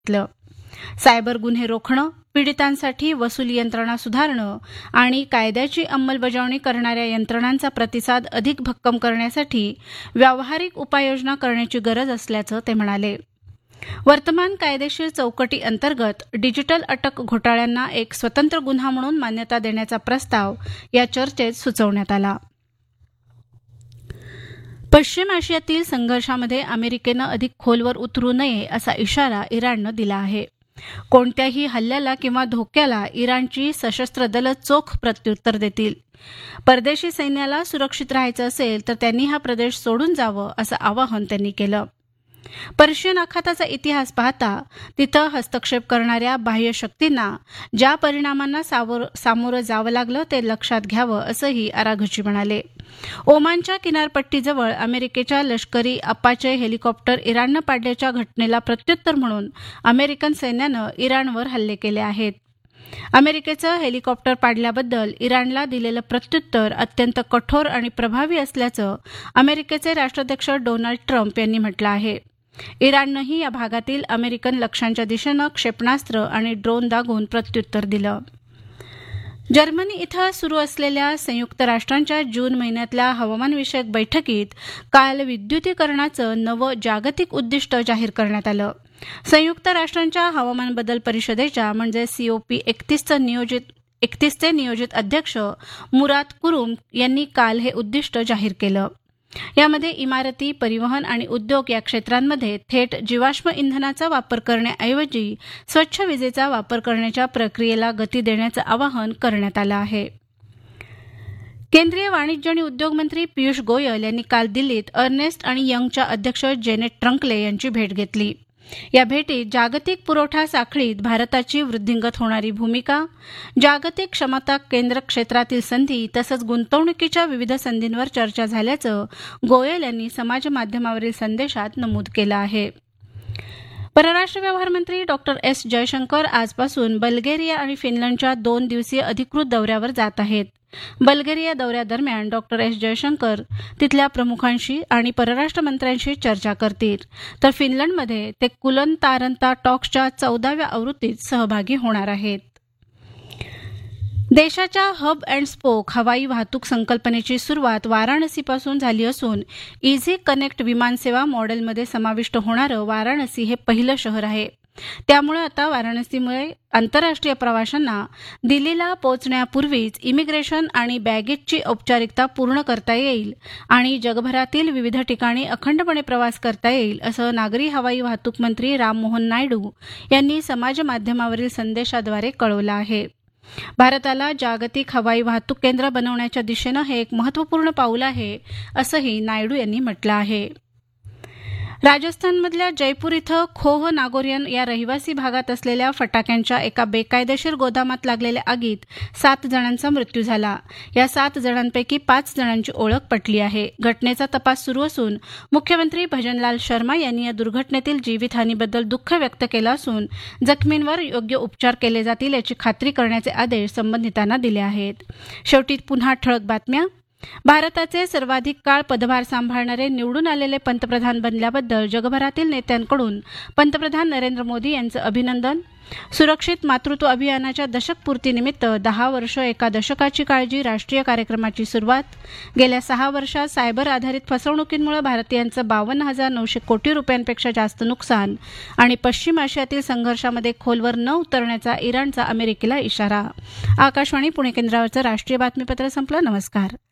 सांगितलं. सायबर गुन्हे रोखणं, पीडितांसाठी वसुली यंत्रणा सुधारणं आणि कायद्याची अंमलबजावणी करणाऱ्या यंत्रणांचा प्रतिसाद अधिक भक्कम करण्यासाठी व्यावहारिक उपाययोजना करण्याची गरज असल्याचं ते म्हणाले. वर्तमान कायदेशीर चौकटी अंतर्गत डिजिटल अटक घोटाळ्यांना एक स्वतंत्र गुन्हा म्हणून मान्यता देण्याचा प्रस्ताव या चर्चेत सुचवण्यात आला. पश्चिम आशियातील संघर्षामध्ये अमेरिकेनं अधिक खोलवर उतरू नये असा इशारा इराणनं दिला आहे. कोणत्याही हल्ल्याला किंवा धोक्याला इराणची सशस्त्र दलं चोख प्रत्युत्तर देतील. परदेशी सैन्याला सुरक्षित राहायचं असेल तर त्यांनी हा प्रदेश सोडून जावं असं आवाहन त्यांनी केलं. पर्शियन आखाताचा इतिहास पाहता तिथं हस्तक्षेप करणाऱ्या बाह्य शक्तींना ज्या परिणामांना सामोरं जावं लागलं ते लक्षात घ्यावं असंही आराघची म्हणाले. ओमानच्या किनारपट्टीजवळ अमेरिकेच्या लष्करी अपाचे हेलिकॉप्टर इराणनं पाडल्याच्या घटनेला प्रत्युत्तर म्हणून अमेरिकन सैन्यानं इराणवर हल्ले केले आहेत. अमेरिकेचं हेलिकॉप्टर पाडल्याबद्दल इराणला दिलेलं प्रत्युत्तर अत्यंत कठोर आणि प्रभावी असल्याचं अमेरिकेचे राष्ट्राध्यक्ष डोनाल्ड ट्रम्प यांनी म्हटलं आहे. इराणनंही या भागातील अमेरिकन लक्ष्यांच्या दिशेनं क्षेपणास्त्र आणि ड्रोन दागून प्रत्युत्तर दिलं. जर्मनी इथं सुरू असलेल्या संयुक्त राष्ट्रांच्या जून महिन्यातल्या हवामानविषयक बैठकीत काल विद्युतीकरणाचं नवं जागतिक उद्दिष्ट जाहीर करण्यात आलं. संयुक्त राष्ट्रांच्या हवामान बदल परिषदेच्या म्हणजे COP31 चे नियोजित अध्यक्ष मुरात कुरुम यांनी काल हे उद्दिष्ट जाहीर केलं. यामध्ये इमारती, परिवहन आणि उद्योग या क्षेत्रांमध्ये थेट जीवाश्म इंधनाचा वापर करण्याऐवजी स्वच्छ विजेचा वापर करण्याच्या प्रक्रियेला गती देण्याचं आवाहन करण्यात आलं आहे. केंद्रीय वाणिज्य आणि उद्योग मंत्री पियुष गोयल यांनी काल दिल्लीत अर्नेस्ट आणि यंगच्या अध्यक्ष जेनेट ट्रंकले यांची भेट घेतली. या भेटीत जागतिक पुरवठा साखळीत भारताची वृद्धिंगत होणारी भूमिका, जागतिक क्षमता केंद्र क्षेत्रातील संधी तसंच गुंतवणुकीच्या विविध संधींवर चर्चा झाल्याचं गोयल यांनी समाजमाध्यमावरील संदेशात नमूद केलं आहे. परराष्ट्र व्यवहार मंत्री डॉक्टर एस जयशंकर आजपासून बल्गेरिया आणि फिनलंडच्या 2 दिवसीय अधिकृत दौऱ्यावर जात आहेत. बल्गेरिया दौऱ्यादरम्यान डॉक्टर एस जयशंकर तिथल्या प्रमुखांशी आणि परराष्ट्र मंत्र्यांशी चर्चा करतील, तर फिनलंडमध्ये ते कुलन तारंता टॉक्सच्या 14व्या आवृत्तीत सहभागी होणार आहेत. देशाच्या हब अँड स्पोक हवाई वाहतूक संकल्पनेची सुरुवात वाराणसीपासून झाली असून इझी कनेक्ट विमानसेवा मॉडेलमध्ये समाविष्ट होणारं वाराणसी हे पहिलं शहर आहे. त्यामुळे आता वाराणसीमुळे आंतरराष्ट्रीय प्रवाशांना दिल्लीला पोहोचण्यापूर्वीच इमिग्रेशन आणि बॅगेजची औपचारिकता पूर्ण करता येईल आणि जगभरातील विविध ठिकाणी अखंडपणे प्रवास करता येईल असं नागरी हवाई वाहतूक मंत्री राममोहन नायडू यांनी समाजमाध्यमावरील संदेशाद्वारे कळवलं आहे. भारताला जागतिक हवाई वाहतूक केंद्र बनवण्याच्या दिशेनं हे एक महत्त्वपूर्ण पाऊल आहे असंही नायडू यांनी म्हटलं आहे. राजस्थानमधल्या जयपूर इथं खोह नागोरियन या रहिवासी भागात असलेल्या फटाक्यांच्या एका बेकायदेशीर गोदामात लागलेल्या आगीत 7 जणांचा मृत्यू झाला. या 7 जणांपैकी 5 जणांची ओळख पटली आहे. घटनेचा तपास सुरू असून मुख्यमंत्री भजनलाल शर्मा यांनी या दुर्घटनेतील जीवितहानीबद्दल दुःख व्यक्त केलं असून जखमींवर योग्य उपचार केले जातील याची खात्री करण्याचे आदेश संबंधितांना दिले आहेत. शेवटी पुन्हा ठळक बातम्या. भारताचे सर्वाधिक काळ पदभार सांभाळणारे निवडून आलेले पंतप्रधान बनल्याबद्दल जगभरातील नेत्यांकडून पंतप्रधान नरेंद्र मोदी यांचं अभिनंदन. सुरक्षित मातृत्व अभियानाच्या दशकपूर्तीनिमित्त 10 वर्ष एका दशकाची काळजी राष्ट्रीय कार्यक्रमाची सुरुवात. गेल्या 6 वर्षात सायबर आधारित फसवणुकींमुळे भारतीयांचं 52,900 कोटी रुपयांपेक्षा जास्त नुकसान आणि पश्चिम आशियातील संघर्षामध्ये खोलवर न उतरण्याचा इराणचा अमेरिकेला इशारा. आकाशवाणी पुणे केंद्रावरचं राष्ट्रीय बातमीपत्र संपलं. नमस्कार.